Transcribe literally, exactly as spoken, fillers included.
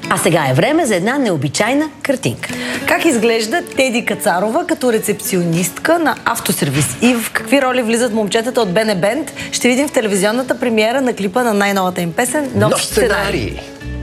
А сега е време за една необичайна картинка. Как изглежда Теди Кацарова като рецепционистка на автосервис? И в какви роли влизат момчетата от Бене Бенд? Ще видим в телевизионната премиера на клипа на най-новата им песен «Нов, Нов сценарий».